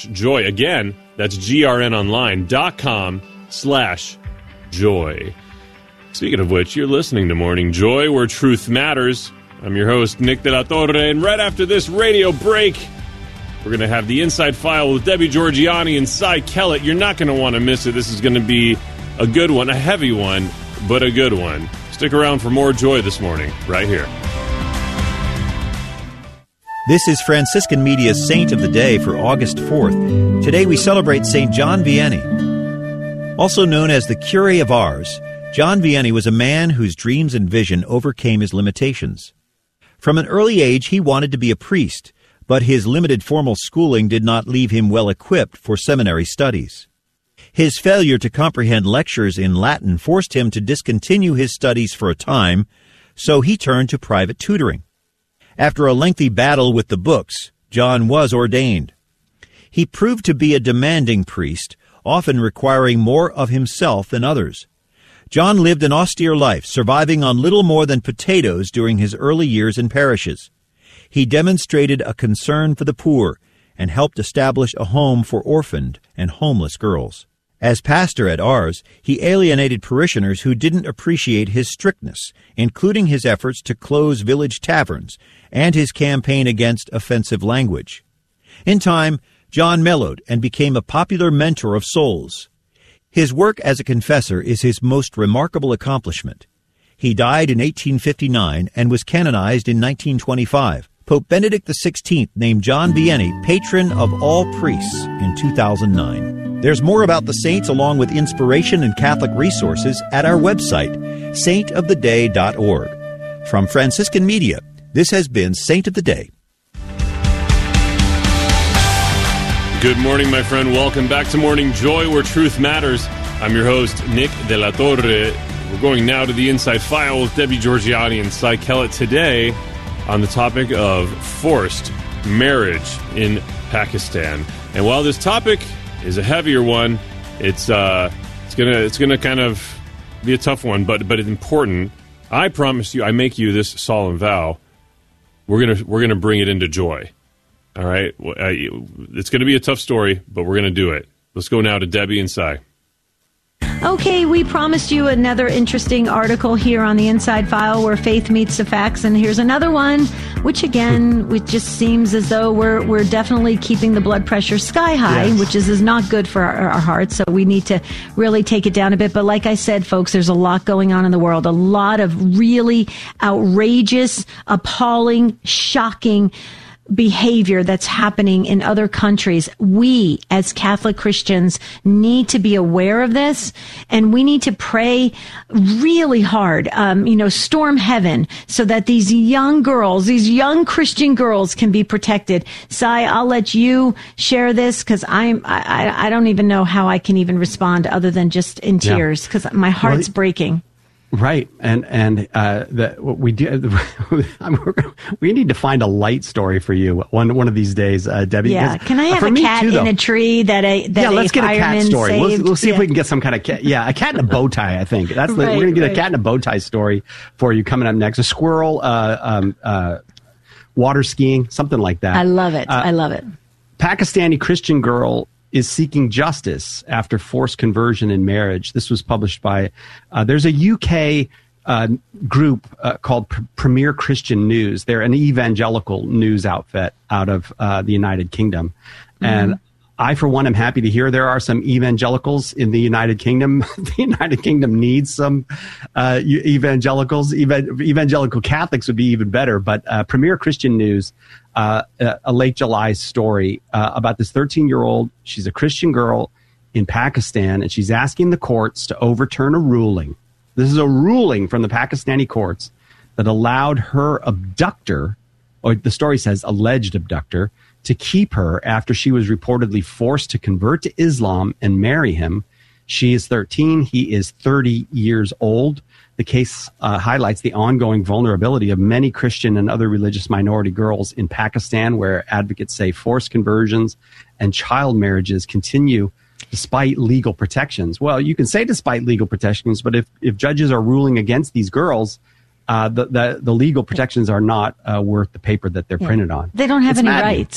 /joy. Again, that's grnonline.com/joy. Speaking of which, you're listening to Morning Joy, where truth matters. I'm your host, Nick De La Torre, and right after this radio break, we're going to have the Inside File with Debbie Georgianni and Cy Kellett. You're not going to want to miss it. This is going to be a good one, a heavy one, but a good one. Stick around for more Joy this morning, right here. This is Franciscan Media's Saint of the Day for August 4th. Today we celebrate St. John Vianney. Also known as the Curé of Ars, John Vianney was a man whose dreams and vision overcame his limitations. From an early age, he wanted to be a priest, but his limited formal schooling did not leave him well equipped for seminary studies. His failure to comprehend lectures in Latin forced him to discontinue his studies for a time, so he turned to private tutoring. After a lengthy battle with the books, John was ordained. He proved to be a demanding priest, often requiring more of himself than others. John lived an austere life, surviving on little more than potatoes during his early years in parishes. He demonstrated a concern for the poor and helped establish a home for orphaned and homeless girls. As pastor at Ars, he alienated parishioners who didn't appreciate his strictness, including his efforts to close village taverns and his campaign against offensive language. In time, John mellowed and became a popular mentor of souls. His work as a confessor is his most remarkable accomplishment. He died in 1859 and was canonized in 1925. Pope Benedict XVI named John Vianney patron of all priests in 2009. There's more about the saints along with inspiration and Catholic resources at our website, saintoftheday.org. From Franciscan Media, this has been Saint of the Day. Good morning, my friend. Welcome back to Morning Joy, where truth matters. I'm your host, Nick De La Torre. We're going now to the Inside File with Debbie Georgianni and Cy Kellett today on the topic of forced marriage in Pakistan. And while this topic is a heavier one, it's gonna kind of be a tough one, but it's important. I promise you, I make you this solemn vow. We're gonna bring it into joy. All right, it's going to be a tough story, but we're going to do it. Let's go now to Debbie and Cy. Okay, we promised you another interesting article here on the Inside File where faith meets the facts, and here's another one, which again, it just seems as though we're definitely keeping the blood pressure sky high, yes, which is not good for our hearts, so we need to really take it down a bit. But like I said, folks, there's a lot going on in the world, a lot of really outrageous, appalling, shocking behavior that's happening in other countries. We, as Catholic Christians, need to be aware of this, and we need to pray really hard, storm heaven, so that these young girls, these young Christian girls, can be protected. Cy, I'll let you share this, because I don't even know how I can even respond other than just in tears, because my heart's breaking. Right, and we do. We need to find a light story for you one of these days, Debbie. Yeah, can I have a cat in a tree that let's get a cat story. Saved? We'll see if we can get some kind of cat. Yeah, a cat in a bow tie. I think we're gonna get a cat in a bow tie story for you coming up next. A squirrel, water skiing, something like that. I love it. I love it. Pakistani Christian girl is seeking justice after forced conversion in marriage. This was published by, there's a UK group called Premier Christian News. They're an evangelical news outfit out of the United Kingdom. Mm-hmm. And I, for one, am happy to hear there are some evangelicals in the United Kingdom. The United Kingdom needs some evangelicals. Evangelical Catholics would be even better. But Premier Christian News, a late July story about this 13-year-old. She's a Christian girl in Pakistan, and she's asking the courts to overturn a ruling. This is a ruling from the Pakistani courts that allowed her abductor, or the story says alleged abductor, to keep her after she was reportedly forced to convert to Islam and marry him. She is 13. He is 30 years old. The case highlights the ongoing vulnerability of many Christian and other religious minority girls in Pakistan, where advocates say forced conversions and child marriages continue despite legal protections. Well, you can say despite legal protections, but if judges are ruling against these girls, the legal protections are not worth the paper that they're printed on. They don't have any rights.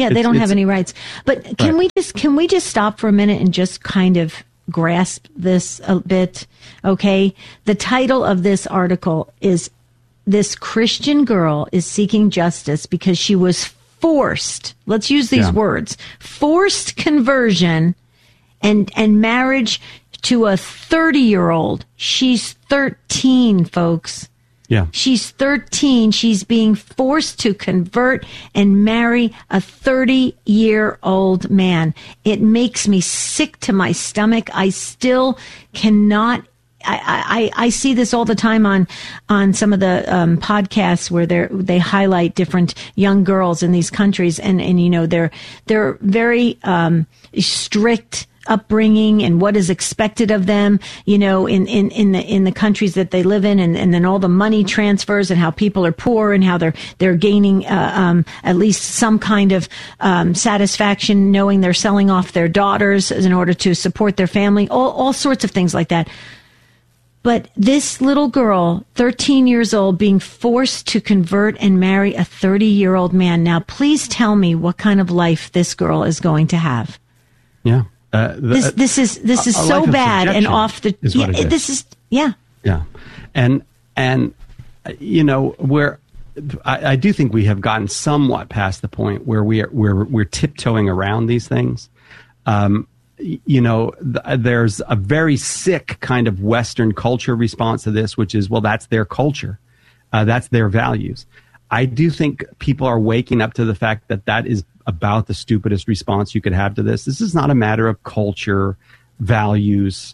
Yeah, they don't have any rights. But can we just stop for a minute and just kind of grasp this a bit? Okay. The title of this article is "This Christian Girl is Seeking Justice Because She Was Forced," let's use these words, forced conversion and marriage to a 30-year-old. She's 13, folks. Yeah. She's 13. She's being forced to convert and marry a 30-year-old man. It makes me sick to my stomach. I still cannot. I see this all the time on some of the podcasts where they highlight different young girls in these countries, and you know they're very strict upbringing and what is expected of them, you know, in the countries that they live in, and then all the money transfers and how people are poor and how they're gaining at least some kind of satisfaction knowing they're selling off their daughters in order to support their family, all sorts of things like that. But this little girl, 13 years old, being forced to convert and marry a 30-year-old man. Now, please tell me what kind of life this girl is going to have. Yeah. This is so bad and off the. Yeah. And you know, where I do think we have gotten somewhat past the point where we're tiptoeing around these things. You know, there's a very sick kind of Western culture response to this, which is, well, that's their culture, that's their values. I do think people are waking up to the fact that is about the stupidest response you could have to this. This is not a matter of culture, values,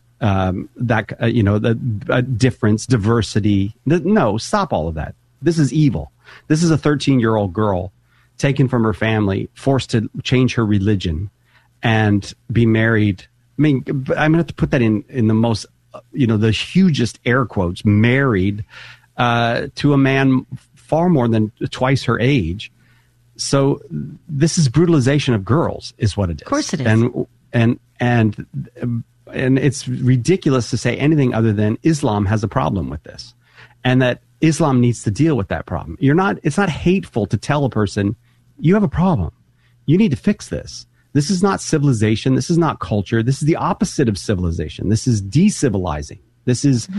the difference, diversity. No, stop all of that. This is evil. This is a 13-year-old girl taken from her family, forced to change her religion and be married. I mean, I'm going to have to put that in the most, the hugest air quotes, married to a man far more than twice her age. So this is brutalization of girls, is what it is. Of course it is. And it's ridiculous to say anything other than Islam has a problem with this, and that Islam needs to deal with that problem. It's not hateful to tell a person, you have a problem. You need to fix this. This is not civilization. This is not culture. This is the opposite of civilization. This is decivilizing. This is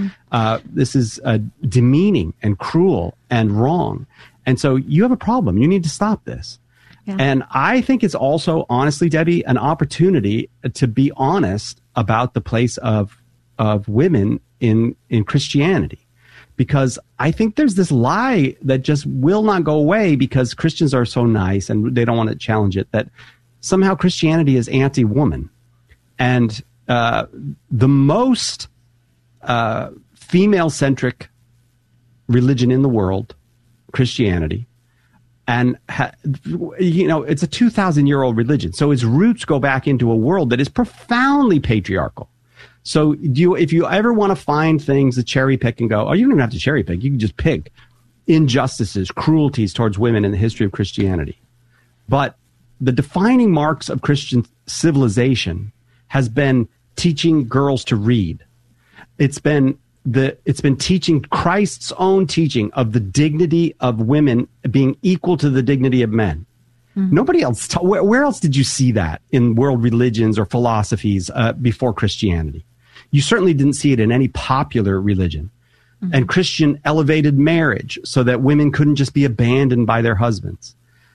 demeaning and cruel and wrong. And so you have a problem. You need to stop this. Yeah. And I think it's also, honestly, Debbie, an opportunity to be honest about the place of women in Christianity. Because I think there's this lie that just will not go away because Christians are so nice and they don't want to challenge it, that somehow Christianity is anti-woman. And the most female-centric religion in the world, Christianity, and it's a 2,000-year-old religion, so its roots go back into a world that is profoundly patriarchal. So if you ever want to find things to cherry pick and go, you don't even have to cherry pick, you can just pick injustices, cruelties towards women in the history of Christianity. But the defining marks of Christian civilization has been teaching girls to read. It's been teaching Christ's own teaching of the dignity of women being equal to the dignity of men. Mm-hmm. Nobody else. Where else did you see that in world religions or philosophies before Christianity? You certainly didn't see it in any popular religion. Mm-hmm. And Christian elevated marriage so that women couldn't just be abandoned by their husbands.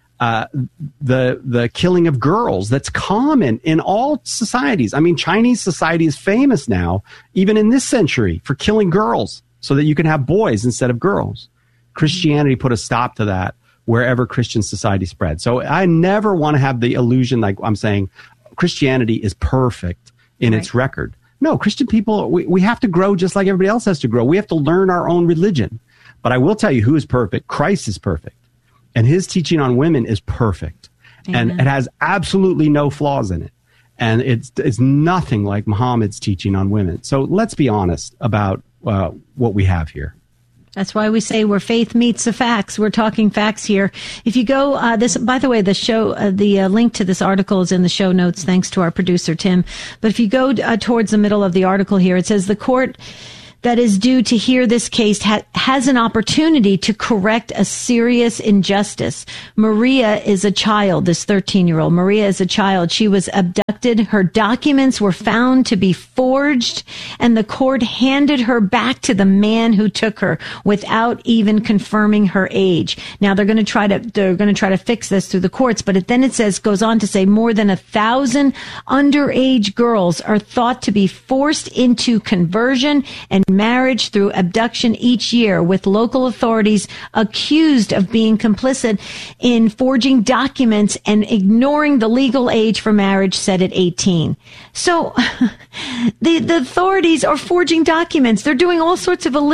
The killing of girls, that's common in all societies. I mean, Chinese society is famous now, even in this century, for killing girls so that you can have boys instead of girls. Christianity put a stop to that wherever Christian society spread. So I never want to have the illusion, like I'm saying, Christianity is perfect in its record. No, Christian people, we have to grow just like everybody else has to grow. We have to learn our own religion. But I will tell you who is perfect. Christ is perfect. And his teaching on women is perfect. Amen. And it has absolutely no flaws in it. And it's nothing like Muhammad's teaching on women. So let's be honest about what we have here. That's why we say where faith meets the facts. We're talking facts here. If you go, by the way, the show, the link to this article is in the show notes, thanks to our producer, Tim. But if you go towards the middle of the article here, it says the court that is due to hear this case has an opportunity to correct a serious injustice. Maria is a child, this 13-year-old. Maria is a child. She was abducted. Her documents were found to be forged, and the court handed her back to the man who took her without even confirming her age. Now they're going to try to fix this through the courts, but then it goes on to say more than 1,000 underage girls are thought to be forced into conversion and marriage through abduction each year, with local authorities accused of being complicit in forging documents and ignoring the legal age for marriage set at 18. So the authorities are forging documents. They're doing all sorts of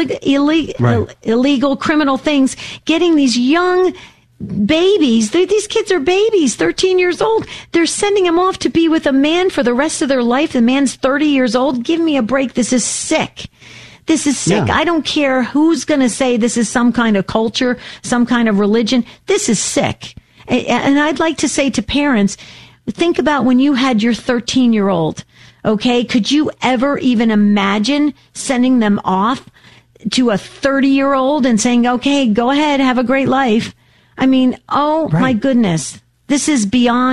illegal criminal things, getting these young babies. These kids are babies, 13 years old. They're sending them off to be with a man for the rest of their life. The man's 30 years old. Give me a break. This is sick. This is sick. Yeah. I don't care who's going to say this is some kind of culture, some kind of religion. This is sick. And I'd like to say to parents, think about when you had your 13-year-old. Okay. Could you ever even imagine sending them off to a 30-year-old and saying, okay, go ahead, have a great life? I mean, my goodness, this is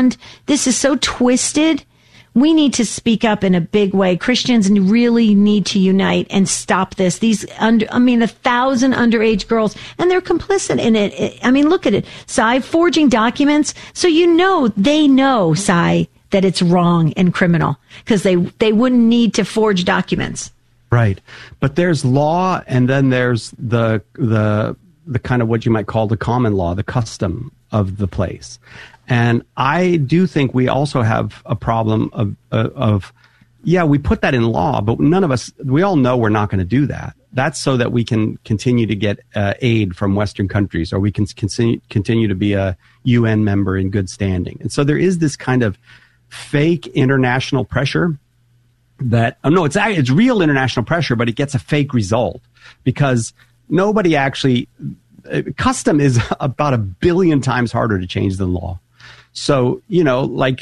so twisted. We need to speak up in a big way. Christians really need to unite and stop this. 1,000 underage girls, and they're complicit in it. I mean, look at it. Sai, forging documents. So they know, Sai, that it's wrong and criminal, because they wouldn't need to forge documents. Right. But there's law, and then there's the kind of what you might call the common law, the custom of the place. And I do think we also have a problem of we put that in law, but none of us, we all know we're not going to do that. That's so that we can continue to get aid from Western countries, or we can continue to be a UN member in good standing. And so there is this kind of fake international pressure that, it's real international pressure, but it gets a fake result, because nobody actually, custom is about 1 billion times harder to change than law. So, I'm going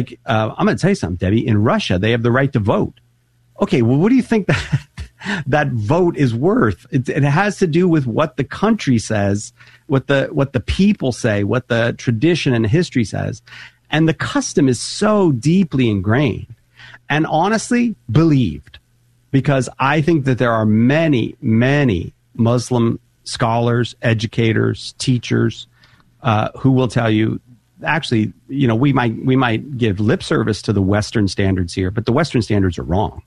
to tell you something, Debbie. In Russia, they have the right to vote. Okay, well, what do you think that vote is worth? It has to do with what the country says, what the people say, what the tradition and history says. And the custom is so deeply ingrained and honestly believed, because I think that there are many, many Muslim scholars, educators, teachers, who will tell you, actually, we might give lip service to the Western standards here, but the Western standards are wrong.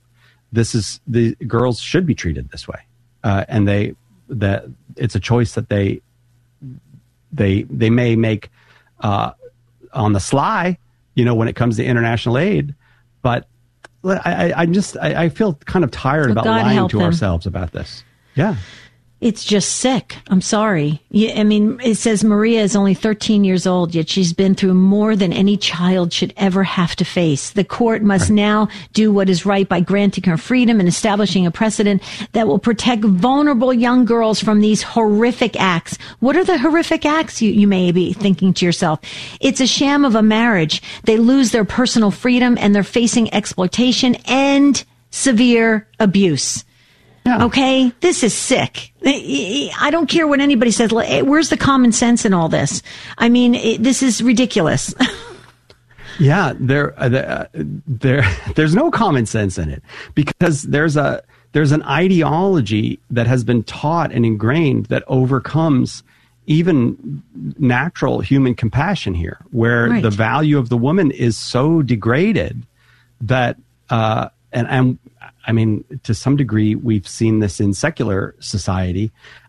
The girls should be treated this way, and it's a choice that they may make on the sly, when it comes to international aid. But I feel kind of tired about lying to ourselves about this. Yeah. It's just sick. I'm sorry. I mean, it says Maria is only 13 years old, yet she's been through more than any child should ever have to face. The court must now do what is right by granting her freedom and establishing a precedent that will protect vulnerable young girls from these horrific acts. What are the horrific acts, you may be thinking to yourself? It's a sham of a marriage. They lose their personal freedom, and they're facing exploitation and severe abuse. Yeah. Okay, this is sick. I don't care what anybody says. Where's the common sense in all this? I mean, this is ridiculous. Yeah, there's no common sense in it, because there's an ideology that has been taught and ingrained that overcomes even natural human compassion here, where the value of the woman is so degraded that and I mean, to some degree, we've seen this in secular society.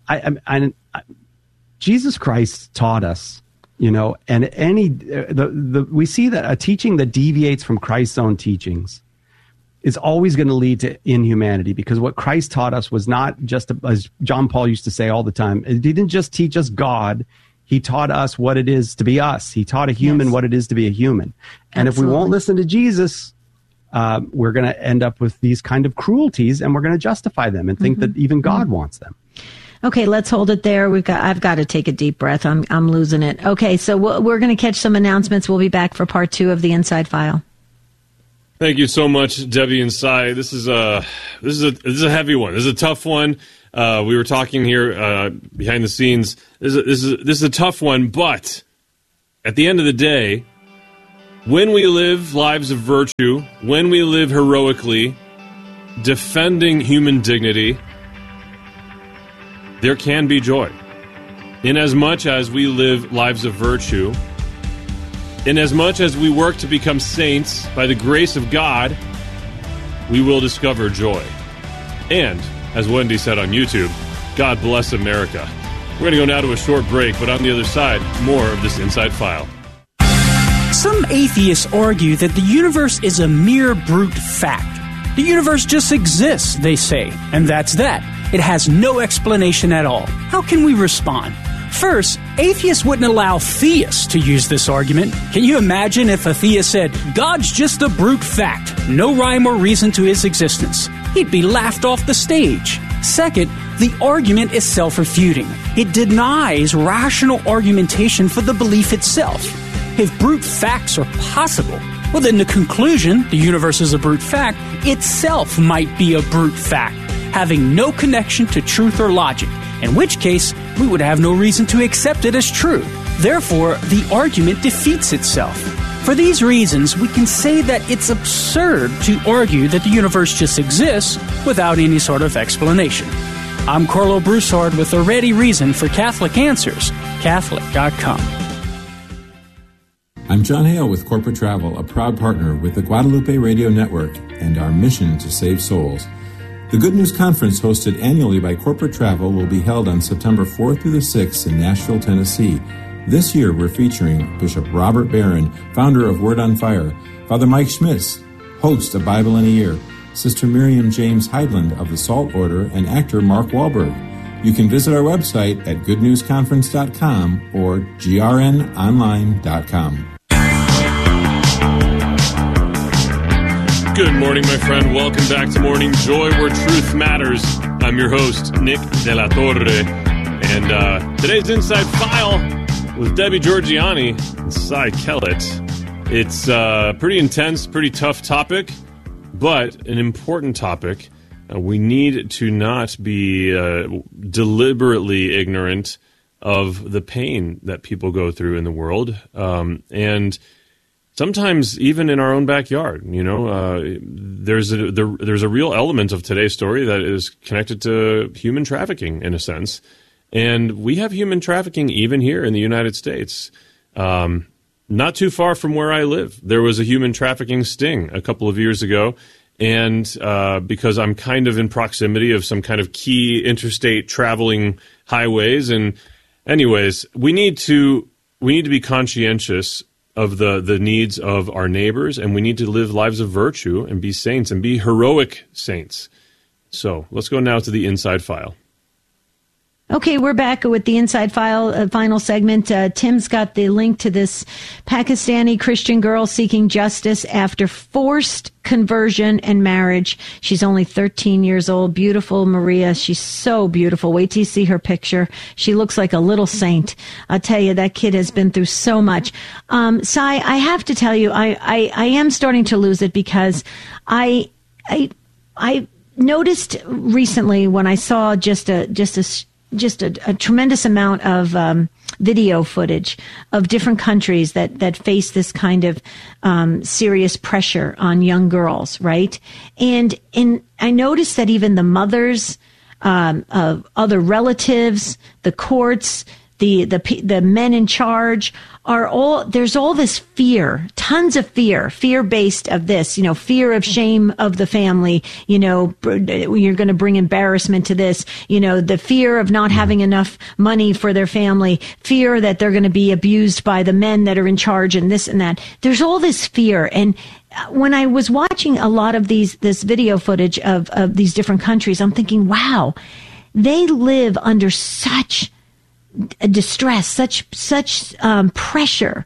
Jesus Christ taught us, and we see that a teaching that deviates from Christ's own teachings is always going to lead to inhumanity, because what Christ taught us was not just, as John Paul used to say all the time, he didn't just teach us God. He taught us what it is to be us. He taught a human what it is to be a human. And if we won't listen to Jesus, we're going to end up with these kind of cruelties, and we're going to justify them and think that even God wants them. Okay, let's hold it there. I've got to take a deep breath. I'm losing it. Okay, so we're going to catch some announcements. We'll be back for part 2 of the Inside File. Thank you so much, Debbie and Cy. This is a heavy one. This is a tough one. We were talking here behind the scenes. This is a tough one, but at the end of the day, when we live lives of virtue, when we live heroically, defending human dignity, there can be joy. Inasmuch as we live lives of virtue, inasmuch as we work to become saints by the grace of God, we will discover joy. And, as Wendy said on YouTube, God bless America. We're going to go now to a short break, but on the other side, more of this Inside File. Some atheists argue that the universe is a mere brute fact. The universe just exists, they say, and that's that. It has no explanation at all. How can we respond? First, atheists wouldn't allow theists to use this argument. Can you imagine if a theist said, God's just a brute fact, no rhyme or reason to his existence? He'd be laughed off the stage. Second, the argument is self-refuting. It denies rational argumentation for the belief itself. If brute facts are possible, well then the conclusion, the universe is a brute fact, itself might be a brute fact, having no connection to truth or logic, in which case we would have no reason to accept it as true. Therefore, the argument defeats itself. For these reasons, we can say that it's absurd to argue that the universe just exists without any sort of explanation. I'm Carlo Broussard with a ready reason for Catholic Answers, Catholic.com. I'm John Hale with Corporate Travel, a proud partner with the Guadalupe Radio Network and our mission to save souls. The Good News Conference, hosted annually by Corporate Travel, will be held on September 4th through the 6th in Nashville, Tennessee. This year, we're featuring Bishop Robert Barron, founder of Word on Fire, Father Mike Schmitz, host of Bible in a Year, Sister Miriam James Heidland of the Salt Order, and actor Mark Wahlberg. You can visit our website at goodnewsconference.com or grnonline.com. Good morning, my friend. Welcome back to Morning Joy, where truth matters. I'm your host, Nick De La Torre. And today's Inside File with Debbie Georgianni and Cy Kellett. It's a pretty intense, pretty tough topic, but an important topic. We need to not be deliberately ignorant of the pain that people go through in the world. And sometimes even in our own backyard, there's a real element of today's story that is connected to human trafficking in a sense. And we have human trafficking even here in the United States. Not too far from where I live, there was a human trafficking sting a couple of years ago. And because I'm kind of in proximity of some kind of key interstate traveling highways. And anyways, we need to be conscientious of the needs of our neighbors, and we need to live lives of virtue and be saints and be heroic saints. So let's go now to the Inside File. Okay, we're back with the Inside File final segment. Tim's got the link to this Pakistani Christian girl seeking justice after forced conversion and marriage. She's only 13 years old. Beautiful Maria. She's so beautiful. Wait till you see her picture. She looks like a little saint. I'll tell you, that kid has been through so much. Cy, I have to tell you, I am starting to lose it because I noticed recently when I saw just a tremendous amount of video footage of different countries that face this kind of serious pressure on young girls, right? And I noticed that even the mothers, of other relatives, the courts, the men in charge there's all this fear, tons of fear based of this, fear of shame of the family, you're going to bring embarrassment to this, the fear of not having enough money for their family, fear that they're going to be abused by the men that are in charge and this and that. There's all this fear. And when I was watching a lot of this video footage of these different countries, I'm thinking, wow, they live under such distress, such pressure.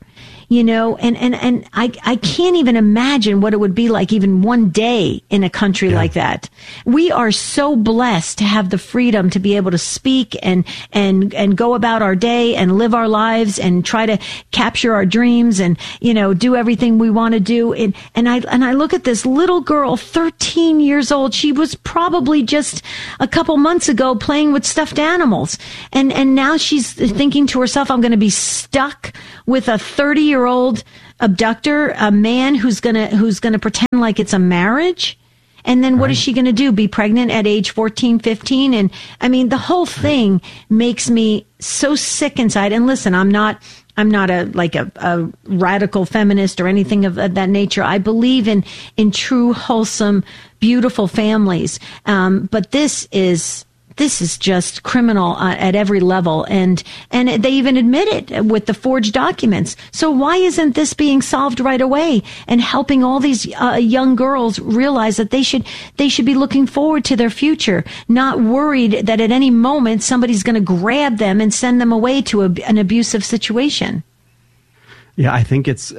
and I can't even imagine what it would be like even one day in a country like that. We are so blessed to have the freedom to be able to speak and go about our day and live our lives and try to capture our dreams and, do everything we want to do. And I look at this little girl, 13 years old. She was probably just a couple months ago playing with stuffed animals. And now she's thinking to herself, I'm going to be stuck with a 30-year-old abductor, a man who's going to pretend like it's a marriage. And then what is she going to do? Be pregnant at age 14, 15? And I mean, the whole thing makes me so sick inside. And listen, I'm not a radical feminist or anything of that nature. I believe in true, wholesome, beautiful families. But this is just criminal at every level. And they even admit it with the forged documents. So why isn't this being solved right away and helping all these young girls realize that they should be looking forward to their future, not worried that at any moment somebody's going to grab them and send them away to an abusive situation? Yeah, I think it's,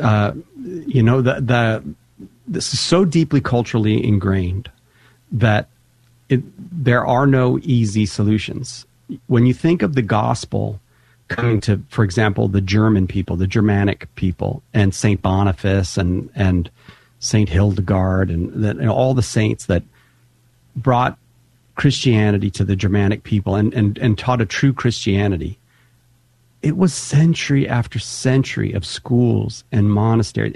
this is so deeply culturally ingrained that there are no easy solutions. When you think of the gospel coming to, for example, the German people, the Germanic people, and St. Boniface and St. Hildegard and all the saints that brought Christianity to the Germanic people and taught a true Christianity, it was century after century of schools and monasteries.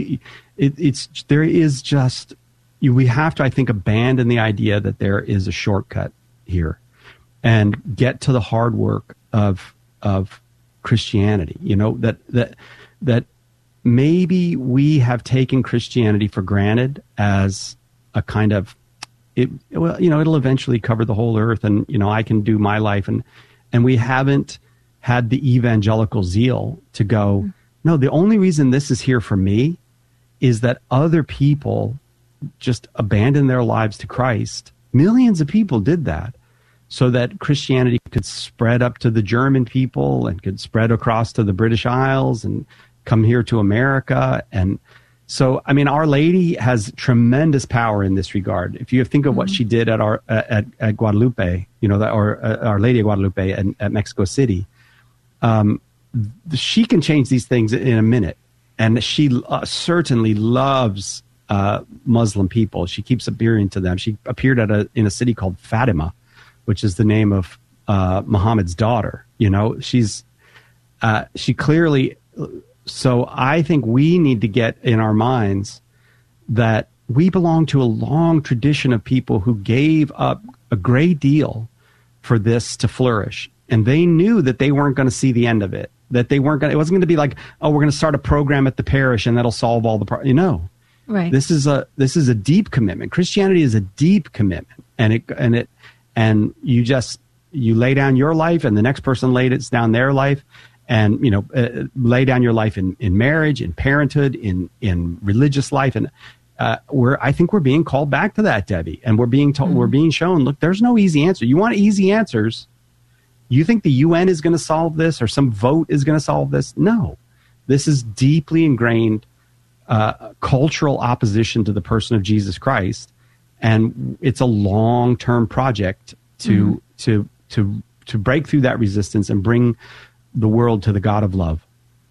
We have to, I think, abandon the idea that there is a shortcut here and get to the hard work of Christianity. That maybe we have taken Christianity for granted as a kind of, it'll eventually cover the whole earth, and I can do my life, and we haven't had the evangelical zeal to go, no, the only reason this is here for me is that other people just abandon their lives to Christ. Millions of people did that so that Christianity could spread up to the German people and could spread across to the British Isles and come here to America. And so, I mean, Our Lady has tremendous power in this regard. If you think of what she did at Guadalupe, Our Lady of Guadalupe at Mexico City, she can change these things in a minute. And she certainly loves Muslim people. She keeps appearing to them. She appeared in a city called Fatima, which is the name of Muhammad's daughter. She clearly. So I think we need to get in our minds that we belong to a long tradition of people who gave up a great deal for this to flourish, and they knew that they weren't going to see the end of it. That they weren't going. It wasn't going to be like, oh, we're going to start a program at the parish and that'll solve all the problems. Right. This is a deep commitment. Christianity is a deep commitment, and you lay down your life, and the next person lays down their life, and lay down your life in marriage, in parenthood, in religious life, and I think we're being called back to that, Debbie, and we're being told, we're being shown, look, there's no easy answer. You want easy answers? You think the UN is going to solve this, or some vote is going to solve this? No, this is deeply ingrained. Cultural opposition to the person of Jesus Christ, and it's a long-term project to break through that resistance and bring the world to the God of love.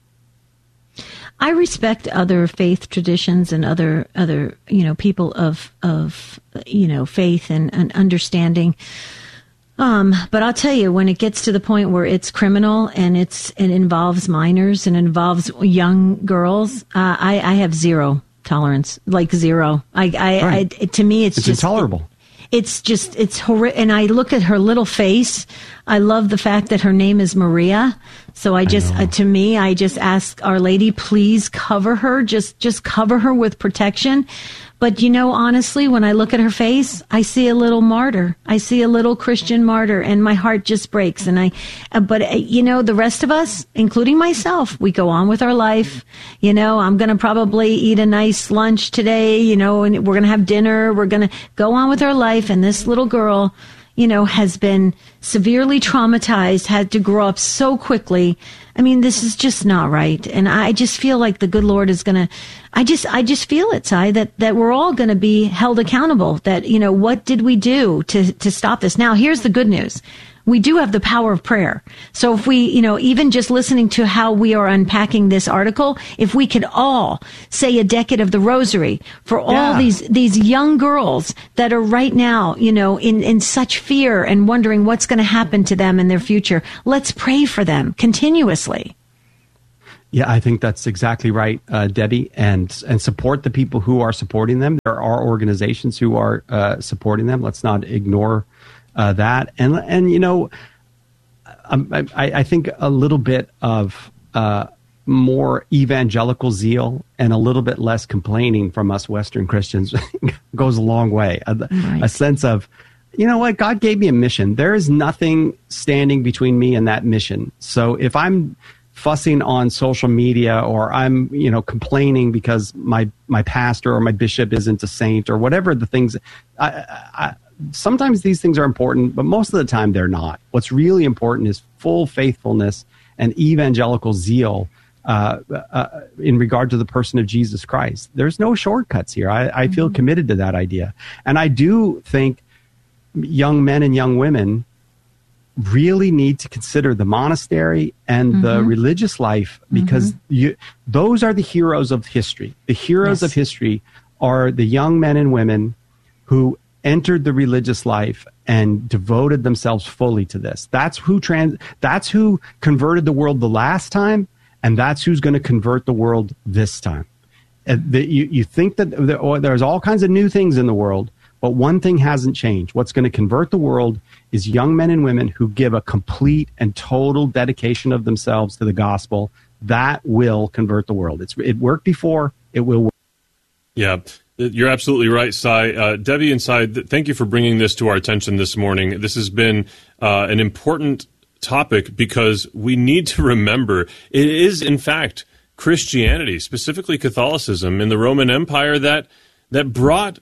I respect other faith traditions and other people of faith and understanding. But I'll tell you, when it gets to the point where it's criminal and it involves minors and involves young girls, I have zero tolerance, like zero. To me, it's just intolerable. It's horrific. And I look at her little face. I love the fact that her name is Maria. So I just ask Our Lady, please cover her. Just cover her with protection. But, honestly, when I look at her face, I see a little martyr. I see a little Christian martyr, and my heart just breaks. And the rest of us, including myself, we go on with our life. I'm going to probably eat a nice lunch today, and we're going to have dinner. We're going to go on with our life. And this little girl, has been severely traumatized, had to grow up so quickly. I mean, this is just not right. And I just feel like the good Lord is going to, I just feel it, Si, that we're all going to be held accountable. That, what did we do to stop this? Now, here's the good news. We do have the power of prayer. So if we, even just listening to how we are unpacking this article, if we could all say a decade of the rosary for all these young girls that are right now, in such fear and wondering what's going to happen to them in their future, let's pray for them continuously. Yeah, I think that's exactly right, Debbie, and support the people who are supporting them. There are organizations who are supporting them. Let's not ignore that. And I think a little bit of more evangelical zeal and a little bit less complaining from us Western Christians goes a long way. A sense of, God gave me a mission. There is nothing standing between me and that mission. So if I'm fussing on social media, or I'm, complaining because my pastor or my bishop isn't a saint, or whatever the things, sometimes these things are important, but most of the time they're not. What's really important is full faithfulness and evangelical zeal in regard to the person of Jesus Christ. There's no shortcuts here. I feel committed to that idea. And I do think young men and young women really need to consider the monastery and the religious life, because those are the heroes of history. The heroes of history are the young men and women who entered the religious life and devoted themselves fully to this. That's who converted the world the last time, and that's who's going to convert the world this time. You think that there's all kinds of new things in the world, but one thing hasn't changed. What's going to convert the world is young men and women who give a complete and total dedication of themselves to the gospel. That will convert the world. It worked before. It will work. Yeah. You're absolutely right, Si. Debbie and Si, thank you for bringing this to our attention this morning. This has been an important topic because we need to remember it is, in fact, Christianity, specifically Catholicism in the Roman Empire, that brought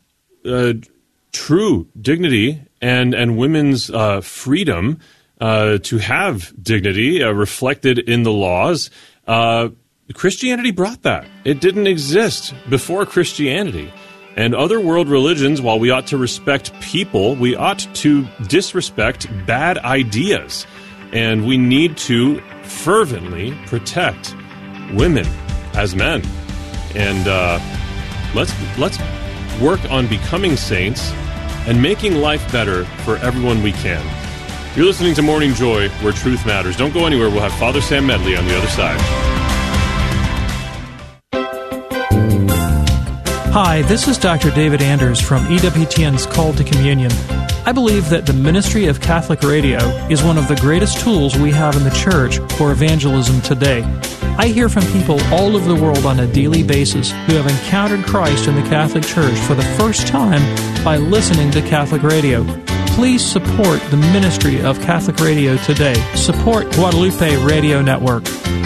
true dignity and women's freedom to have dignity reflected in the laws. Christianity brought that. It didn't exist before Christianity. And other world religions, while we ought to respect people, we ought to disrespect bad ideas. And we need to fervently protect women as men. And let's work on becoming saints and making life better for everyone we can. You're listening to Morning Joy, where truth matters. Don't go anywhere. We'll have Father Sam Medley on the other side. Hi, this is Dr. David Anders from EWTN's Call to Communion. I believe that the ministry of Catholic Radio is one of the greatest tools we have in the Church for evangelism today. I hear from people all over the world on a daily basis who have encountered Christ in the Catholic Church for the first time by listening to Catholic Radio. Please support the ministry of Catholic Radio today. Support Guadalupe Radio Network.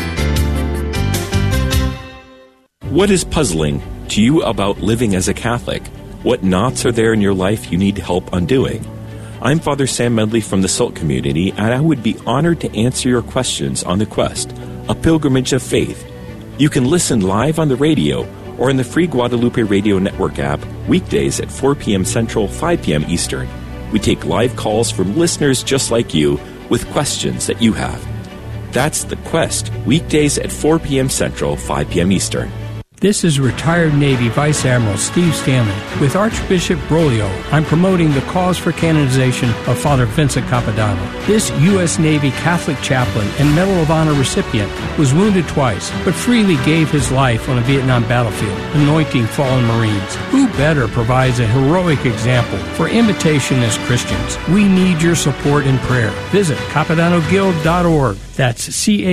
What is puzzling to you about living as a Catholic? What knots are there in your life you need help undoing? I'm Father Sam Medley from the SALT community, and I would be honored to answer your questions on The Quest, a pilgrimage of faith. You can listen live on the radio or in the free Guadalupe Radio Network app weekdays at 4 p.m. Central, 5 p.m. Eastern. We take live calls from listeners just like you with questions that you have. That's The Quest, weekdays at 4 p.m. Central, 5 p.m. Eastern. This is retired Navy Vice Admiral Steve Stanley. With Archbishop Broglio, I'm promoting the cause for canonization of Father Vincent Capodanno. This U.S. Navy Catholic chaplain and Medal of Honor recipient was wounded twice, but freely gave his life on a Vietnam battlefield, anointing fallen Marines. Who better provides a heroic example for imitation as Christians? We need your support and prayer. Visit CapodannoGuild.org. That's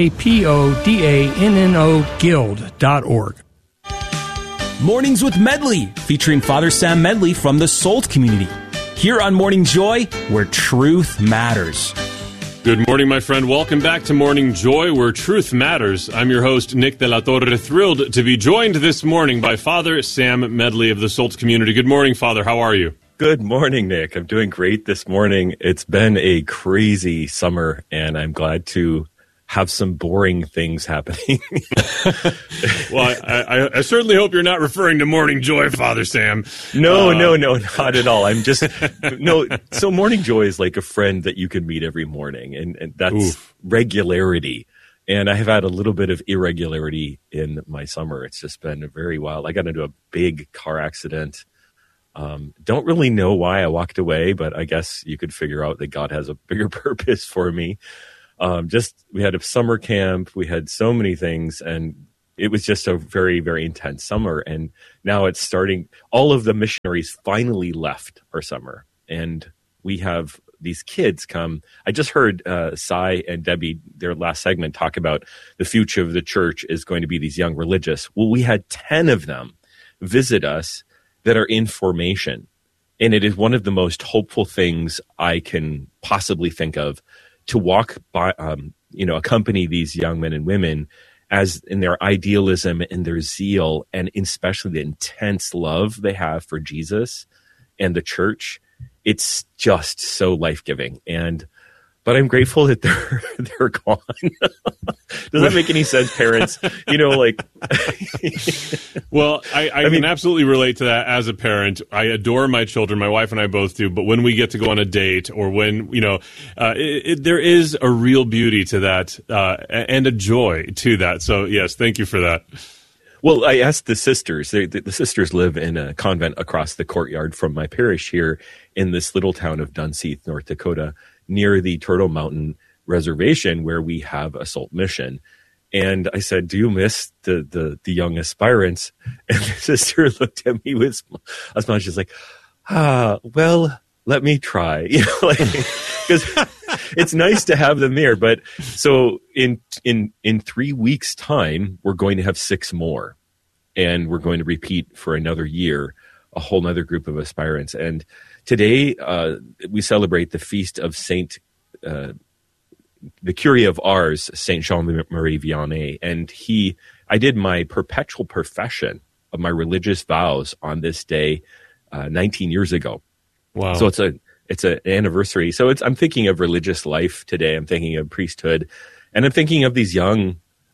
CAPODANNO Guild.org. Mornings with Medley, featuring Father Sam Medley from the SALT community. Here on Morning Joy, where truth matters. Good morning, my friend. Welcome back to Morning Joy, where truth matters. I'm your host, Nick De La Torre, thrilled to be joined this morning by Father Sam Medley of the SALT community. Good morning, Father. How are you? Good morning, Nick. I'm doing great this morning. It's been a crazy summer, and I'm glad to have some boring things happening. Well, I certainly hope you're not referring to Morning Joy, Father Sam. No, not at all. I'm just, no. So Morning Joy is like a friend that you can meet every morning, and that's regularity. And I have had a little bit of irregularity in my summer. It's just been very wild. I got into a big car accident. Don't really know why I walked away, but I guess you could figure out that God has a bigger purpose for me. We had a summer camp, we had so many things, and it was just a very, very intense summer. And now it's starting. All of the missionaries finally left our summer, and we have these kids come. I just heard Cy and Debbie, their last segment, talk about the future of the church is going to be these young religious. Well, we had 10 of them visit us that are in formation. And it is one of the most hopeful things I can possibly think of, to walk by, accompany these young men and women as in their idealism and their zeal, and especially the intense love they have for Jesus and the church. It's just so life-giving. But I'm grateful that they're gone. Does that make any sense, parents? Well, I can absolutely relate to that as a parent. I adore my children. My wife and I both do. But when we get to go on a date, or when, there is a real beauty to that and a joy to that. So, yes, thank you for that. Well, I asked the sisters. The sisters live in a convent across the courtyard from my parish here in this little town of Dunseith, North Dakota, near the Turtle Mountain Reservation, where we have a SALT mission. And I said, do you miss the young aspirants? And the sister looked at me with a smile. She's like, well, let me try. Because it's nice to have them there. But so in 3 weeks' time, we're going to have 6 more. And we're going to repeat for another year, a whole other group of aspirants. And today, we celebrate the feast of the Curé of Ars, Saint Jean-Marie Vianney. And I did my perpetual profession of my religious vows on this day 19 years ago. Wow. So it's an anniversary. So I'm thinking of religious life today. I'm thinking of priesthood. And I'm thinking of these young,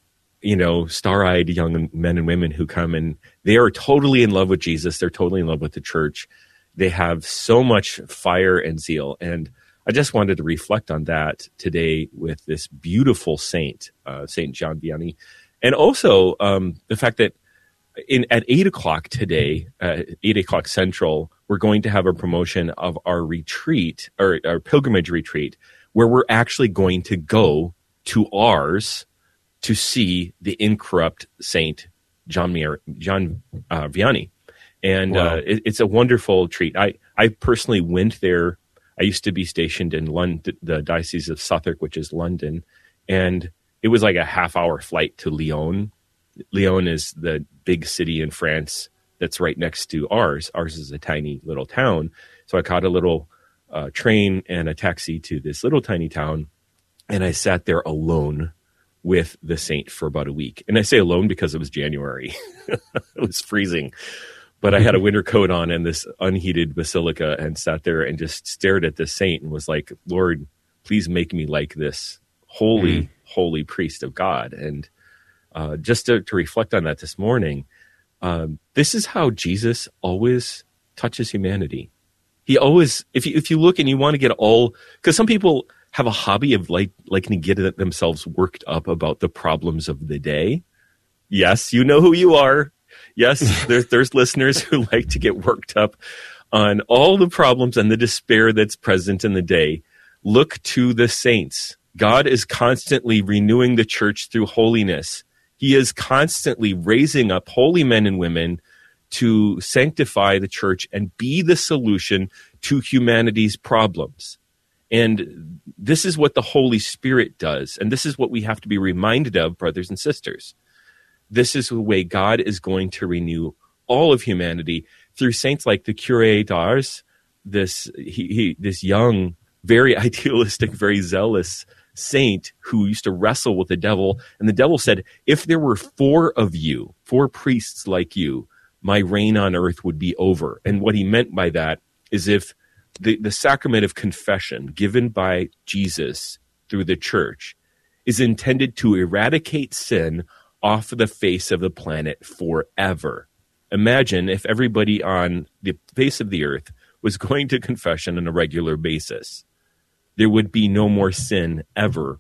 star-eyed young men and women who come, and they are totally in love with Jesus. They're totally in love with the church. They have so much fire and zeal. And I just wanted to reflect on that today with this beautiful saint, Saint John Vianney. And also the fact that at 8 o'clock today, 8 o'clock Central, we're going to have a promotion of our retreat, or our pilgrimage retreat, where we're actually going to go to Ars to see the incorrupt Saint John Vianney. And wow. It's a wonderful treat. I personally went there. I used to be stationed in London, the Diocese of Southwark, which is London. And it was like a half-hour flight to Lyon. Lyon is the big city in France that's right next to Ars. Ars is a tiny little town. So I caught a little train and a taxi to this little tiny town. And I sat there alone with the saint for about a week. And I say alone because it was January. It was freezing. But I had a winter coat on in this unheated basilica and sat there and just stared at this saint and was like, Lord, please make me like this holy priest of God. And just to reflect on that this morning, this is how Jesus always touches humanity. He always, if you look and you want to get because some people have a hobby of liking to get themselves worked up about the problems of the day. Yes, you know who you are. Yes, there's listeners who like to get worked up on all the problems and the despair that's present in the day. Look to the saints. God is constantly renewing the church through holiness. He is constantly raising up holy men and women to sanctify the church and be the solution to humanity's problems. And this is what the Holy Spirit does. And this is what we have to be reminded of, brothers and sisters. This is the way God is going to renew all of humanity through saints like the Curé d'Ars, this young, very idealistic, very zealous saint who used to wrestle with the devil. And the devil said, if there were 4 of you, 4 priests like you, my reign on earth would be over. And what he meant by that is if the sacrament of confession given by Jesus through the church is intended to eradicate sin off the face of the planet forever. Imagine if everybody on the face of the earth was going to confession on a regular basis. There would be no more sin ever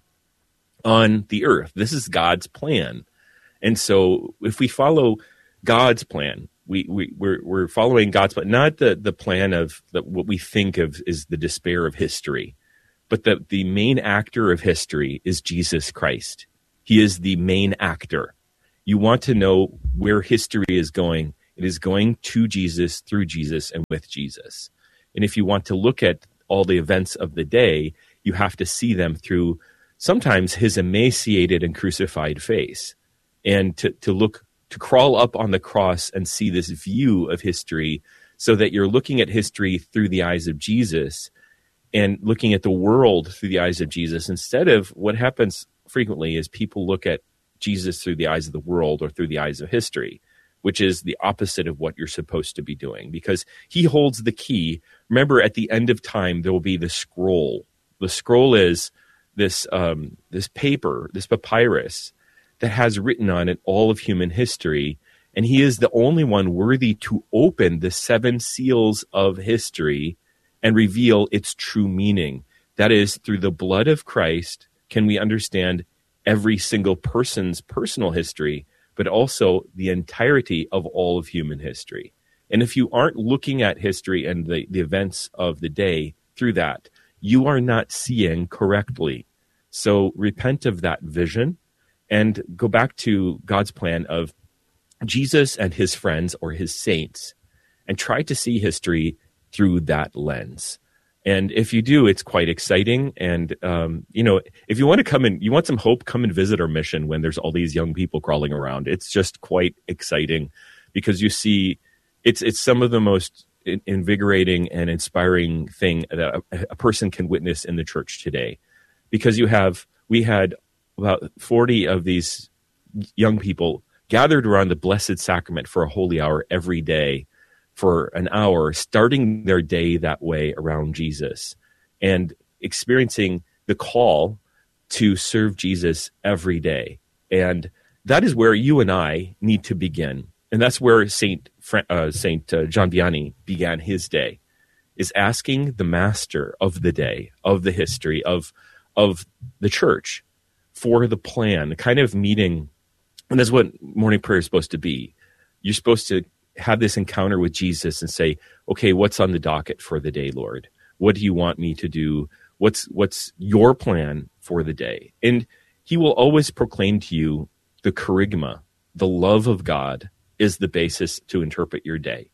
on the earth. This is God's plan. And so if we follow God's plan, we're following God's plan, not the plan of what we think of is the despair of history, but the main actor of history is Jesus Christ. He is the main actor. You want to know where history is going. It is going to Jesus, through Jesus, and with Jesus. And if you want to look at all the events of the day, you have to see them through sometimes his emaciated and crucified face. And to crawl up on the cross and see this view of history so that you're looking at history through the eyes of Jesus and looking at the world through the eyes of Jesus, instead of what happens frequently is people look at Jesus through the eyes of the world or through the eyes of history, which is the opposite of what you're supposed to be doing, because he holds the key. Remember, at the end of time, there will be the scroll. The scroll is this paper, this papyrus that has written on it all of human history, and he is the only one worthy to open the 7 seals of history and reveal its true meaning. That is, through the blood of Christ can we understand every single person's personal history, but also the entirety of all of human history. And if you aren't looking at history and the events of the day through that, you are not seeing correctly. So repent of that vision and go back to God's plan of Jesus and his friends or his saints, and try to see history through that lens. And if you do, it's quite exciting. And, if you want to come and you want some hope, come and visit our mission when there's all these young people crawling around. It's just quite exciting because you see it's some of the most invigorating and inspiring thing that a person can witness in the church today. Because we had about 40 of these young people gathered around the Blessed Sacrament for a holy hour every day for an hour, starting their day that way around Jesus and experiencing the call to serve Jesus every day. And that is where you and I need to begin. And that's where Saint John Vianney began his day, is asking the master of the day, of the history, of the church for the plan, the kind of meeting. And that's what morning prayer is supposed to be. You're supposed to have this encounter with Jesus and say, okay, what's on the docket for the day, Lord? What do you want me to do? What's your plan for the day? And he will always proclaim to you the kerygma, the love of God is the basis to interpret your day.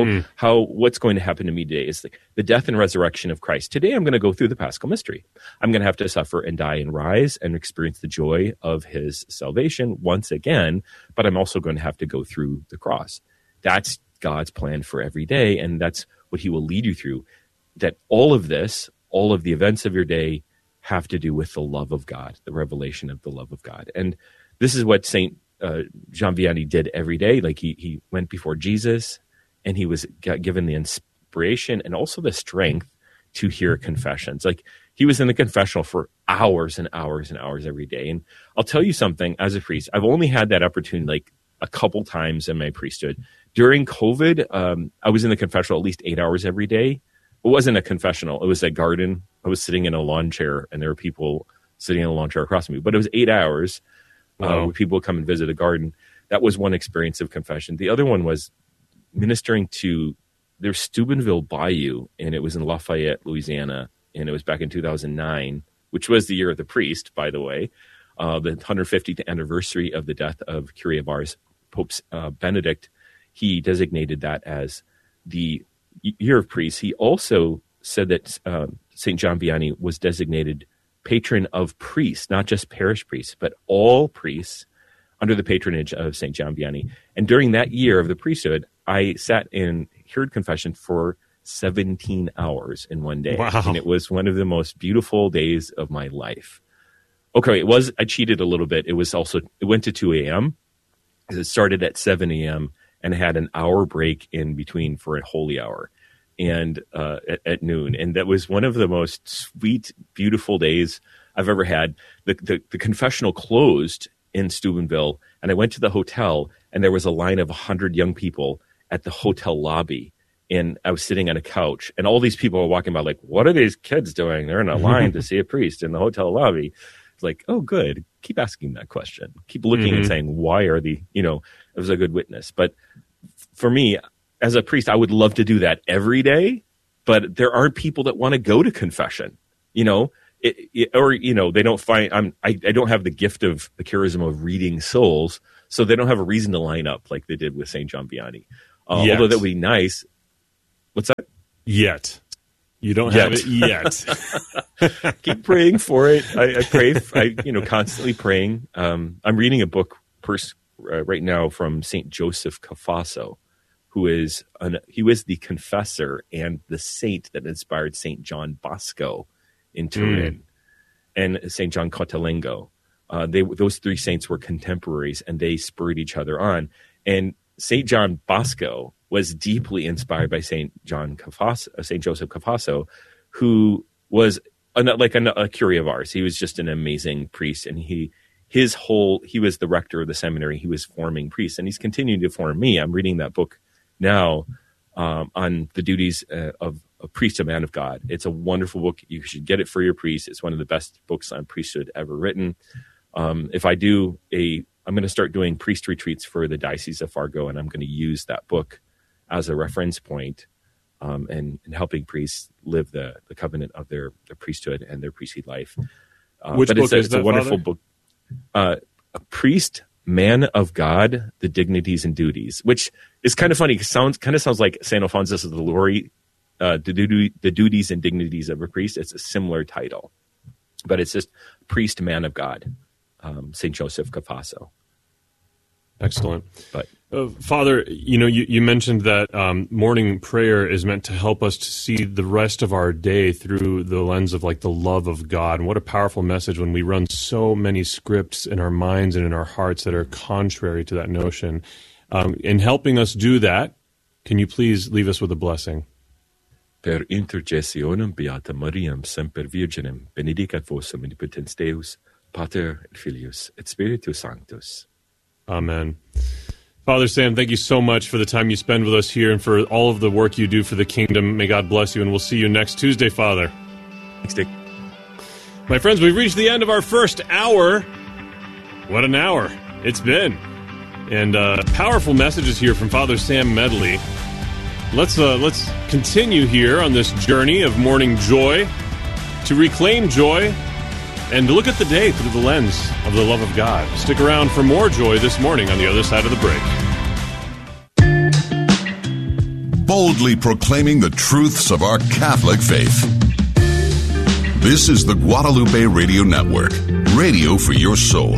What's going to happen to me today is the death and resurrection of Christ. Today, I'm going to go through the Paschal mystery. I'm going to have to suffer and die and rise and experience the joy of his salvation once again, but I'm also going to have to go through the cross. That's God's plan for every day, and that's what he will lead you through. That all of this, all of the events of your day have to do with the love of God, the revelation of the love of God. And this is what St. John Vianney did every day. Like he went before Jesus, and he was given the inspiration and also the strength to hear confessions. Like he was in the confessional for hours and hours and hours every day. And I'll tell you something, as a priest, I've only had that opportunity like a couple times in my priesthood. During COVID, I was in the confessional at least 8 hours every day. It wasn't a confessional. It was a garden. I was sitting in a lawn chair, and there were people sitting in a lawn chair across from me. But it was 8 hours where people would come and visit a garden. That was one experience of confession. The other one was ministering to their Steubenville Bayou, and it was in Lafayette, Louisiana, and it was back in 2009, which was the year of the priest, by the way, the 150th anniversary of the death of Curie of Ars, Pope Benedict. He designated that as the year of priests. He also said that St. John Vianney was designated patron of priests, not just parish priests, but all priests under the patronage of St. John Vianney. And during that year of the priesthood, I sat and heard confession for 17 hours in one day. Wow. And it was one of the most beautiful days of my life. Okay, I cheated a little bit. It went to 2 a.m. It started at 7 a.m. and had an hour break in between for a holy hour. and at noon. And that was one of the most sweet, beautiful days I've ever had. The confessional closed in Steubenville, and I went to the hotel, and there was a line of 100 young people at the hotel lobby. And I was sitting on a couch, and all these people were walking by like, what are these kids doing? They're in a line to see a priest in the hotel lobby. It's like, oh, good. Keep asking that question. Keep looking and saying, why are it was a good witness. But for me, as a priest, I would love to do that every day, but there aren't people that want to go to confession, they don't find, I don't have the gift of the charism of reading souls, so they don't have a reason to line up like they did with St. John Vianney. Although that would be nice. What's that? Yet. You don't have it yet. Keep praying for it. I pray, constantly praying. I'm reading a book right now from St. Joseph Cafasso, he was the confessor and the saint that inspired St. John Bosco in Turin and St. John Cottolengo. Those three saints were contemporaries, and they spurred each other on. And St. John Bosco was deeply inspired by St. Joseph Cafasso, who was a curé of ours. He was just an amazing priest, and he was the rector of the seminary. He was forming priests, and he's continuing to form me. I'm reading that book now on the duties of a priest, a man of God. It's a wonderful book. You should get it for your priest. It's one of the best books on priesthood ever written. If I do I'm going to start doing priest retreats for the Diocese of Fargo, and I'm going to use that book as a reference point and helping priests live the covenant of their priesthood and their priestly life. Which book is that, it's a wonderful book. A Priest, Man of God, The Dignities and Duties, which is kind of funny. It sounds like St. Alphonsus of the Liguori, the Duties and Dignities of a Priest. It's a similar title, but it's just Priest, Man of God, St. Joseph Cafasso. Excellent. But Father, you mentioned that morning prayer is meant to help us to see the rest of our day through the lens of the love of God. And what a powerful message when we run so many scripts in our minds and in our hearts that are contrary to that notion. In helping us do that, can you please leave us with a blessing? Per intercessionem beata Mariam semper Virginem, benedicat vos omnipotens Deus, Pater et Filius et Spiritus Sanctus. Amen. Father Sam, thank you so much for the time you spend with us here and for all of the work you do for the kingdom. May God bless you, and we'll see you next Tuesday, Father. Thanks, Dick. My friends, we've reached the end of our first hour. What an hour it's been. And powerful messages here from Father Sam Medley. Let's continue here on this journey of morning joy to reclaim joy and look at the day through the lens of the love of God. Stick around for more joy this morning on the other side of the break. Boldly proclaiming the truths of our Catholic faith. This is the Guadalupe Radio Network, radio for your soul.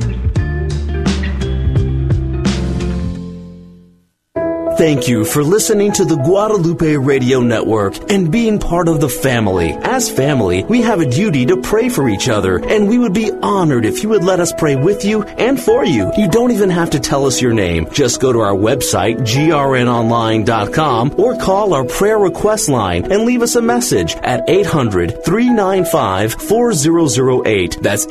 Thank you for listening to the Guadalupe Radio Network and being part of the family. As family, we have a duty to pray for each other, and we would be honored if you would let us pray with you and for you. You don't even have to tell us your name. Just go to our website, grnonline.com, or call our prayer request line and leave us a message at 800-395-4008. That's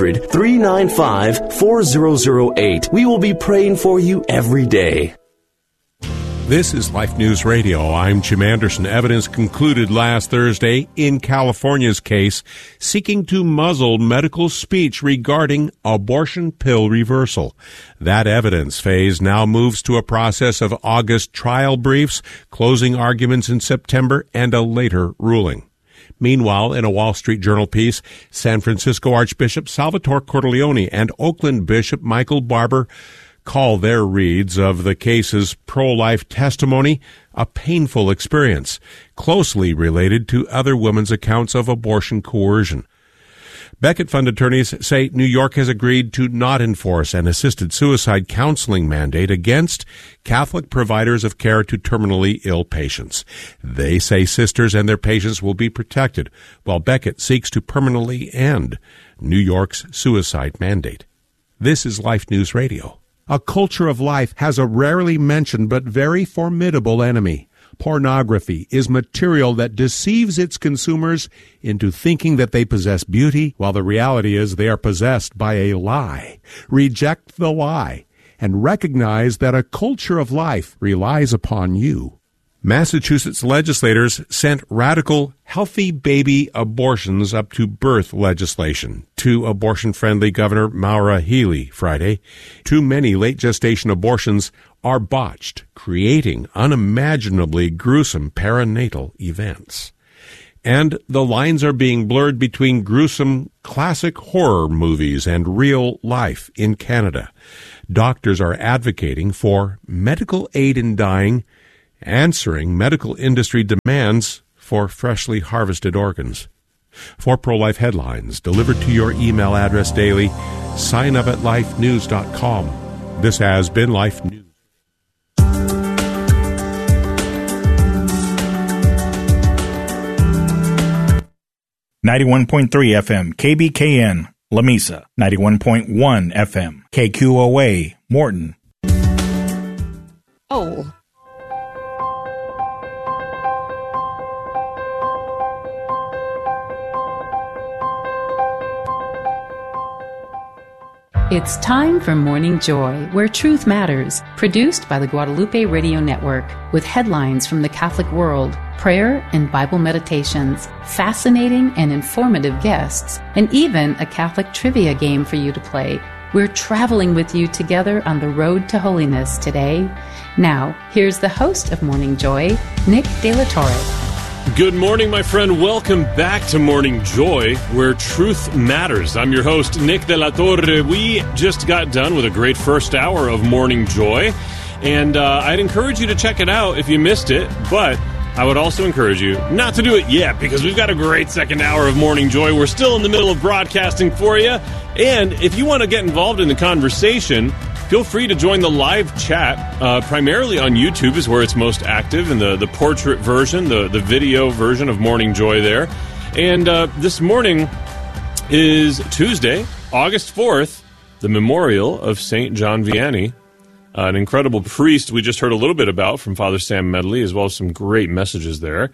800-395-4008. We will be praying for you every day. This is Life News Radio. I'm Jim Anderson. Evidence concluded last Thursday in California's case seeking to muzzle medical speech regarding abortion pill reversal. That evidence phase now moves to a process of August trial briefs, closing arguments in September, and a later ruling. Meanwhile, in a Wall Street Journal piece, San Francisco Archbishop Salvatore Cordileone and Oakland Bishop Michael Barber call their reads of the case's pro-life testimony a painful experience, closely related to other women's accounts of abortion coercion. Becket Fund attorneys say New York has agreed to not enforce an assisted suicide counseling mandate against Catholic providers of care to terminally ill patients. They say sisters and their patients will be protected, while Becket seeks to permanently end New York's suicide mandate. This is Life News Radio. A culture of life has a rarely mentioned but very formidable enemy: pornography is material that deceives its consumers into thinking that they possess beauty, while the reality is they are possessed by a lie. Reject the lie and recognize that a culture of life relies upon you. Massachusetts legislators sent radical healthy baby abortions up to birth legislation to abortion-friendly Governor Maura Healey Friday. Too many late gestation abortions are botched, creating unimaginably gruesome perinatal events. And the lines are being blurred between gruesome classic horror movies and real life in Canada. Doctors are advocating for medical aid in dying, answering medical industry demands for freshly harvested organs. For pro-life headlines delivered to your email address daily, sign up at lifenews.com. This has been Life News. .3 FM, KBKN, Lamesa. 91.1 FM, KQOA, Morton. Oh. It's time for Morning Joy, where truth matters, produced by the Guadalupe Radio Network, with headlines from the Catholic world, prayer and Bible meditations, fascinating and informative guests, and even a Catholic trivia game for you to play. We're traveling with you together on the road to holiness today. Now, here's the host of Morning Joy, Nick De La Torre. Good morning, my friend. Welcome back to Morning Joy, where truth matters. I'm your host, Nick De La Torre. We just got done with a great first hour of Morning Joy, and I'd encourage you to check it out if you missed it, but I would also encourage you not to do it yet, because we've got a great second hour of Morning Joy. We're still in the middle of broadcasting for you, and if you want to get involved in the conversation, feel free to join the live chat. Primarily on YouTube is where it's most active, and the portrait version, the video version of Morning Joy there. And this morning is Tuesday, August 4th, the memorial of St. John Vianney, an incredible priest we just heard a little bit about from Father Sam Medley, as well as some great messages there.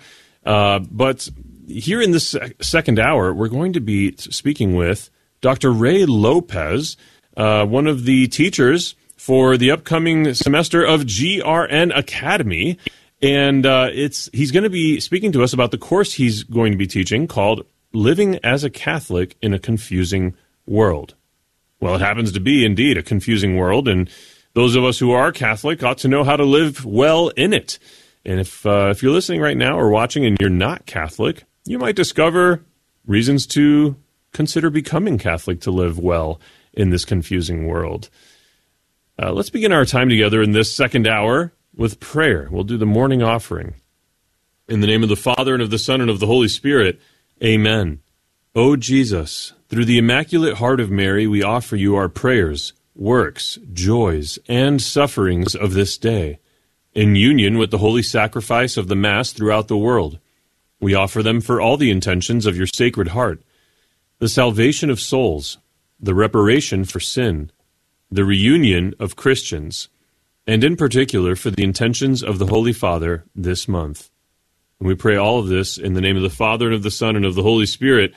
But here in this second hour, we're going to be speaking with Dr. Ray Lopez, one of the teachers for the upcoming semester of GRN Academy. And he's going to be speaking to us about the course he's going to be teaching called Living as a Catholic in a Confusing World. Well, it happens to be indeed a confusing world, and those of us who are Catholic ought to know how to live well in it. And if you're listening right now or watching and you're not Catholic, you might discover reasons to consider becoming Catholic to live well in this confusing world. Let's begin our time together in this second hour with prayer. We'll do the morning offering. In the name of the Father, and of the Son, and of the Holy Spirit, amen. O Jesus, through the Immaculate Heart of Mary, we offer you our prayers, works, joys, and sufferings of this day. In union with the holy sacrifice of the Mass throughout the world, we offer them for all the intentions of your Sacred Heart, the salvation of souls, the reparation for sin, the reunion of Christians, and in particular for the intentions of the Holy Father this month. And we pray all of this in the name of the Father, and of the Son, and of the Holy Spirit.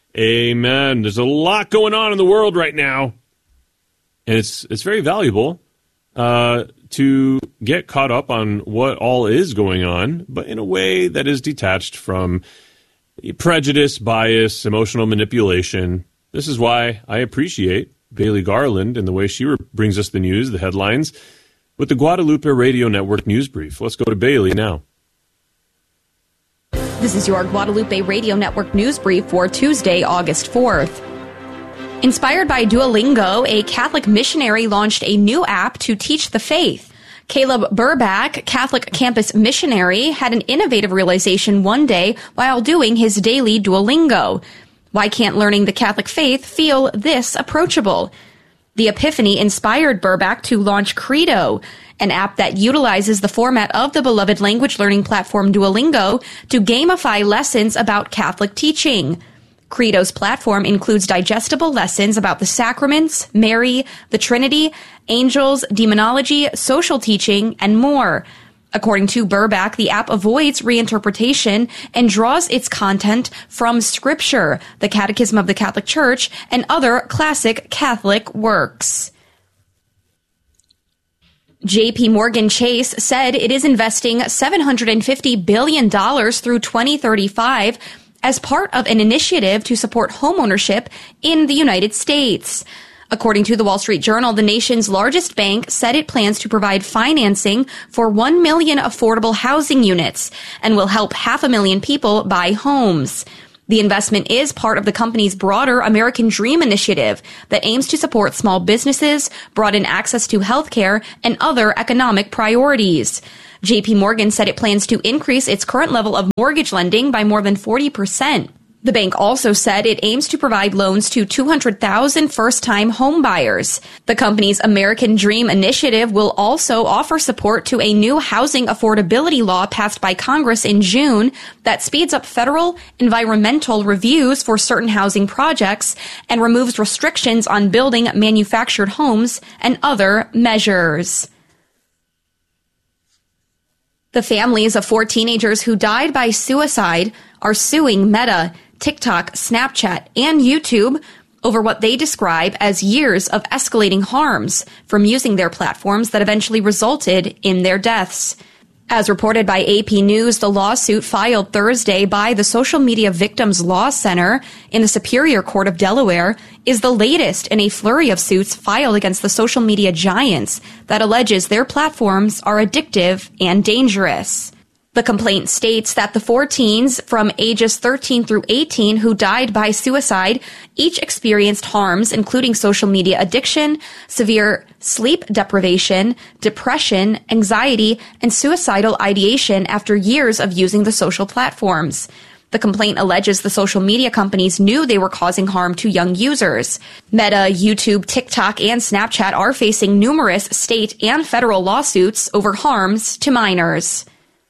Amen. There's a lot going on in the world right now, and it's very valuable to get caught up on what all is going on, but in a way that is detached from prejudice, bias, emotional manipulation. This is why I appreciate Bailey Garland and the way she brings us the news, the headlines, with the Guadalupe Radio Network News Brief. Let's go to Bailey now. This is your Guadalupe Radio Network News Brief for Tuesday, August 4th. Inspired by Duolingo, a Catholic missionary launched a new app to teach the faith. Caleb Burback, Catholic campus missionary, had an innovative realization one day while doing his daily Duolingo. Why can't learning the Catholic faith feel this approachable? The epiphany inspired Burback to launch Credo, an app that utilizes the format of the beloved language learning platform Duolingo to gamify lessons about Catholic teaching. Credo's platform includes digestible lessons about the sacraments, Mary, the Trinity, angels, demonology, social teaching, and more. According to Burbach, the app avoids reinterpretation and draws its content from Scripture, the Catechism of the Catholic Church, and other classic Catholic works. J.P. Morgan Chase said it is investing $750 billion through 2035 as part of an initiative to support homeownership in the United States. According to the Wall Street Journal, the nation's largest bank said it plans to provide financing for 1 million affordable housing units and will help 500,000 people buy homes. The investment is part of the company's broader American Dream initiative that aims to support small businesses, broaden access to healthcare, and other economic priorities. JP Morgan said it plans to increase its current level of mortgage lending by more than 40%. The bank also said it aims to provide loans to 200,000 first-time home buyers. The company's American Dream initiative will also offer support to a new housing affordability law passed by Congress in June that speeds up federal environmental reviews for certain housing projects and removes restrictions on building manufactured homes and other measures. The families of 4 teenagers who died by suicide are suing Meta, TikTok, Snapchat, and YouTube over what they describe as years of escalating harms from using their platforms that eventually resulted in their deaths. As reported by AP News, the lawsuit filed Thursday by the Social Media Victims Law Center in the Superior Court of Delaware is the latest in a flurry of suits filed against the social media giants that alleges their platforms are addictive and dangerous. The complaint states that the 4 teens from ages 13 through 18 who died by suicide each experienced harms including social media addiction, severe sleep deprivation, depression, anxiety, and suicidal ideation after years of using the social platforms. The complaint alleges the social media companies knew they were causing harm to young users. Meta, YouTube, TikTok, and Snapchat are facing numerous state and federal lawsuits over harms to minors.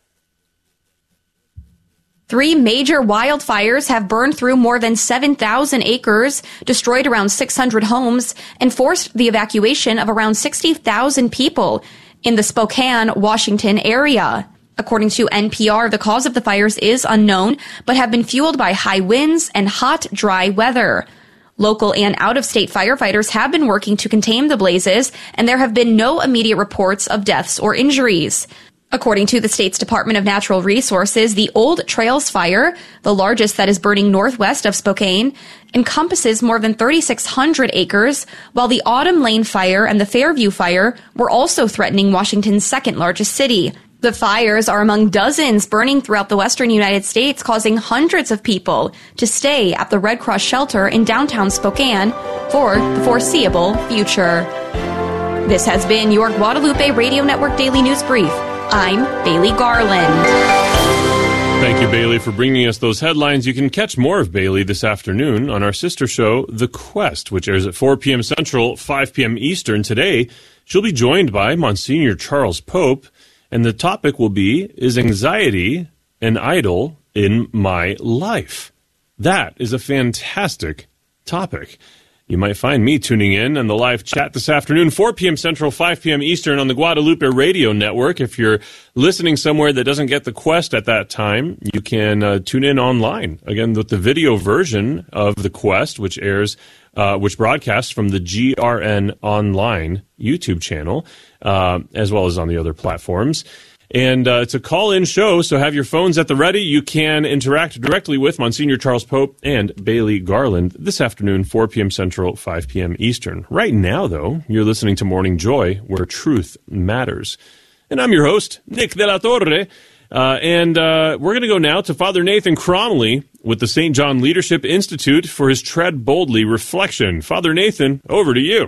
3 major wildfires have burned through more than 7,000 acres, destroyed around 600 homes, and forced the evacuation of around 60,000 people in the Spokane, Washington area. According to NPR, the cause of the fires is unknown, but have been fueled by high winds and hot, dry weather. Local and out-of-state firefighters have been working to contain the blazes, and there have been no immediate reports of deaths or injuries. According to the state's Department of Natural Resources, the Old Trails Fire, the largest that is burning northwest of Spokane, encompasses more than 3,600 acres, while the Autumn Lane Fire and the Fairview Fire were also threatening Washington's second largest city. The fires are among dozens burning throughout the western United States, causing hundreds of people to stay at the Red Cross shelter in downtown Spokane for the foreseeable future. This has been your Guadalupe Radio Network Daily News Brief. I'm Bailey Garland. Thank you, Bailey, for bringing us those headlines. You can catch more of Bailey this afternoon on our sister show, The Quest, which airs at 4 p.m. Central, 5 p.m. Eastern. Today, she'll be joined by Monsignor Charles Pope, and the topic will be, is anxiety an idol in my life? That is a fantastic topic. You might find me tuning in on the live chat this afternoon, 4 p.m. Central, 5 p.m. Eastern on the Guadalupe Radio Network. If you're listening somewhere that doesn't get the Quest at that time, you can tune in online. Again, with the video version of the Quest, which broadcasts from the GRN Online YouTube channel, as well as on the other platforms. And it's a call-in show, so have your phones at the ready. You can interact directly with Monsignor Charles Pope and Bailey Garland this afternoon, 4 p.m. Central, 5 p.m. Eastern. Right now, though, you're listening to Morning Joy, where truth matters. And I'm your host, Nick de la Torre. And we're going to go now to Father Nathan Cromly with the St. John Leadership Institute for his Tread Boldly reflection. Father Nathan, over to you.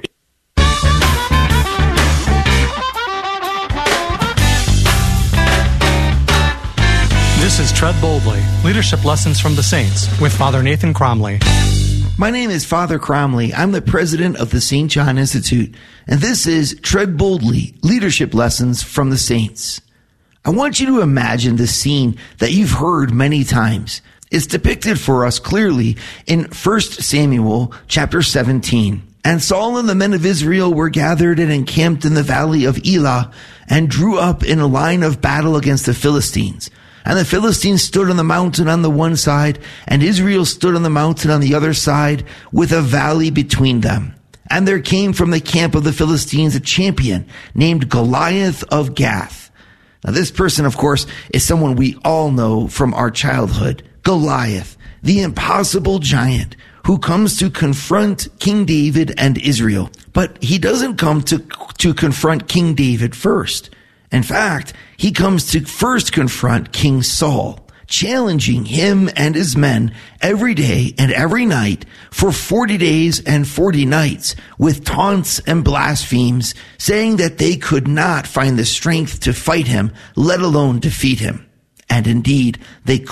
This is Tread Boldly, Leadership Lessons from the Saints, with Father Nathan Cromly. My name is Father Cromly. I'm the president of the St. John Institute, and this is Tread Boldly, Leadership Lessons from the Saints. I want you to imagine the scene that you've heard many times. It's depicted for us clearly in 1 Samuel chapter 17. And Saul and the men of Israel were gathered and encamped in the valley of Elah, and drew up in a line of battle against the Philistines. And the Philistines stood on the mountain on the one side, and Israel stood on the mountain on the other side, with a valley between them. And there came from the camp of the Philistines a champion named Goliath of Gath. Now this person, of course, is someone we all know from our childhood. Goliath, the impossible giant, who comes to confront King David and Israel. But he doesn't come to confront King David first. In fact, he comes to first confront King Saul, challenging him and his men every day and every night for 40 days and 40 nights with taunts and blasphemies, saying that they could not find the strength to fight him, let alone defeat him. And indeed, they